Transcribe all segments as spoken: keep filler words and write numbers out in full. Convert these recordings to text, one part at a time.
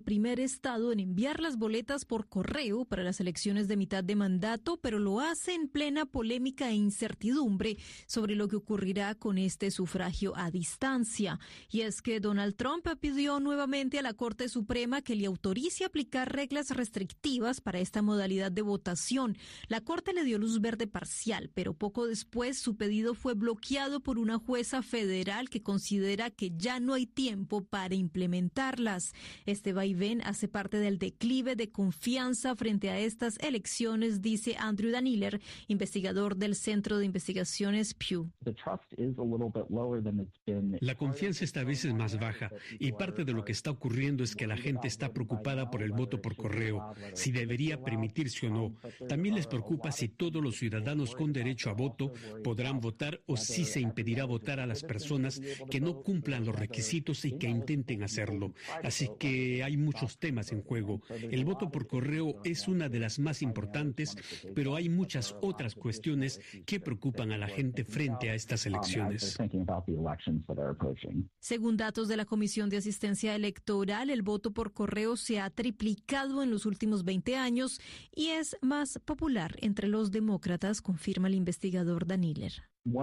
primer estado en enviar las boletas por correo para las elecciones de mitad de mandato, pero lo hace en plena polémica e incertidumbre sobre lo que ocurrirá con este sufragio a distancia. Y es que Donald Trump pidió nuevamente a la Corte Suprema que le autorice aplicar reglas restrictivas para esta modalidad de votación. La Corte le dio luz verde parcial, pero poco después su pedido fue bloqueado por una jueza federal que considera que ya no hay tiempo para implementarlas. Este vaivén hace parte del declive de confianza frente a estas elecciones, dice Andrew Daniller, investigador del Centro de Investigaciones Pew. La confianza está a veces más baja y parte de lo que está ocurriendo es que la gente está preocupada por el voto por correo, si debería permitirse o no. También les preocupa si todos los ciudadanos con derecho a voto podrán votar o si se impedirá votar a las personas que no cumplan los requisitos y que intenten hacerlo. Así que hay muchos temas en juego. El voto por correo es una de las más importantes, pero hay muchas otras cuestiones que preocupan a la gente frente a estas elecciones. Según datos de la Comisión de Asistencia Electoral, el voto por correo se ha triplicado en los últimos veinte años y es más popular entre los demócratas, confirma el investigador Daniller.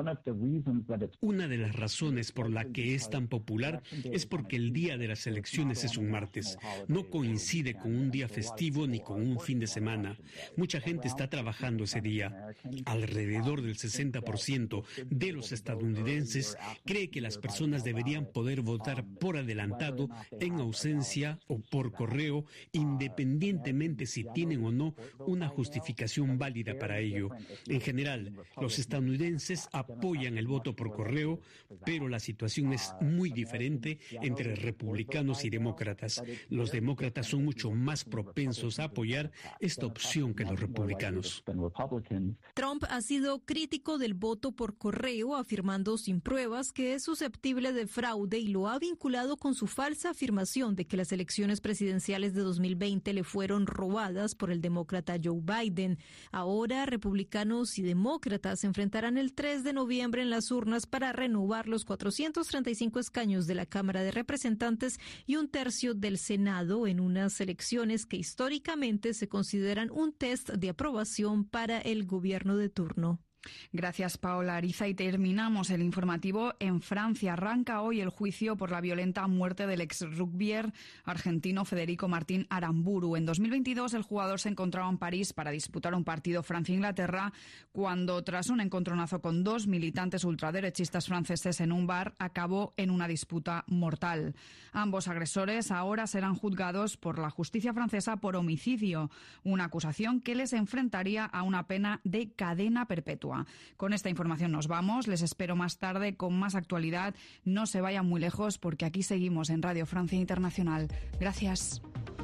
Una de las razones por la que es tan popular es porque el día de las elecciones es un martes. No coincide con un día festivo ni con un fin de semana. Mucha gente está trabajando ese día. Alrededor del sesenta por ciento de los estadounidenses cree que las personas deberían poder votar por adelantado, en ausencia o por correo, independientemente si tienen o no una justificación válida para ello. En general, los estadounidenses apoyan el voto por correo, pero la situación es muy diferente entre republicanos y demócratas. Los demócratas son mucho más propensos a apoyar esta opción que los republicanos. Trump ha sido crítico del voto por correo, afirmando sin pruebas que es susceptible de fraude y lo ha vinculado con su falsa afirmación de que las elecciones presidenciales de dos mil veinte le fueron robadas por el demócrata Joe Biden. Ahora, republicanos y demócratas se enfrentarán el tres de noviembre en las urnas para renovar los cuatrocientos treinta y cinco escaños de la Cámara de Representantes y un tercio del Senado en unas elecciones que históricamente se consideran un test de aprobación para el gobierno de turno. Gracias, Paola Ariza. Y terminamos el informativo en Francia. Arranca hoy el juicio por la violenta muerte del ex rugbier argentino Federico Martín Aramburu. En dos mil veintidós el jugador se encontraba en París para disputar un partido Francia-Inglaterra cuando, tras un encontronazo con dos militantes ultraderechistas franceses en un bar, acabó en una disputa mortal. Ambos agresores ahora serán juzgados por la justicia francesa por homicidio, una acusación que les enfrentaría a una pena de cadena perpetua. Con esta información nos vamos. Les espero más tarde con más actualidad. No se vayan muy lejos porque aquí seguimos en Radio Francia Internacional. Gracias.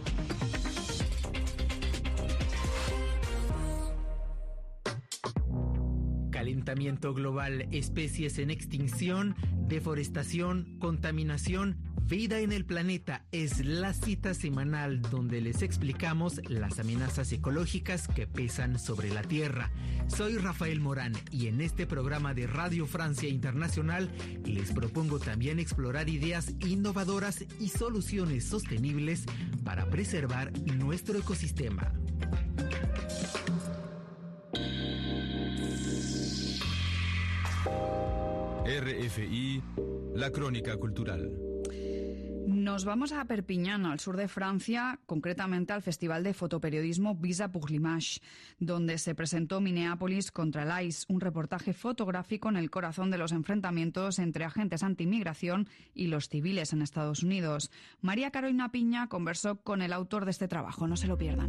Calentamiento global, especies en extinción, deforestación, contaminación, vida en el planeta es la cita semanal donde les explicamos las amenazas ecológicas que pesan sobre la Tierra. Soy Rafael Morán y en este programa de Radio Francia Internacional les propongo también explorar ideas innovadoras y soluciones sostenibles para preservar nuestro ecosistema. R F I, la crónica cultural. Nos vamos a Perpiñán, al sur de Francia, concretamente al Festival de Fotoperiodismo Visa pour l'Image, donde se presentó Minneapolis contra el ICE, un reportaje fotográfico en el corazón de los enfrentamientos entre agentes anti-inmigración y los civiles en Estados Unidos. María Carolina Piña conversó con el autor de este trabajo, no se lo pierdan.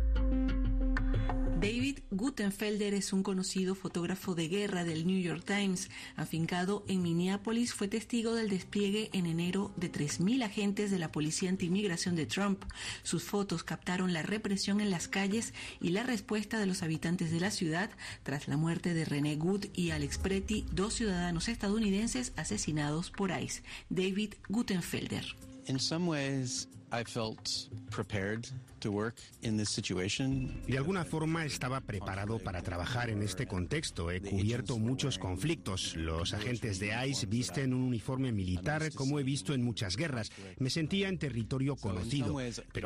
David Guttenfelder es un conocido fotógrafo de guerra del New York Times. Afincado en Minneapolis, fue testigo del despliegue en enero de tres mil agentes de la policía anti-inmigración de Trump. Sus fotos captaron la represión en las calles y la respuesta de los habitantes de la ciudad tras la muerte de René Good y Alex Pretty, dos ciudadanos estadounidenses asesinados por ICE. David Guttenfelder. In some ways, I felt prepared to work in this situation. De alguna forma estaba preparado para trabajar en este contexto. He cubierto muchos conflictos. Los agentes de ICE visten un uniforme militar como he visto en muchas guerras. Me sentía en territorio conocido, pero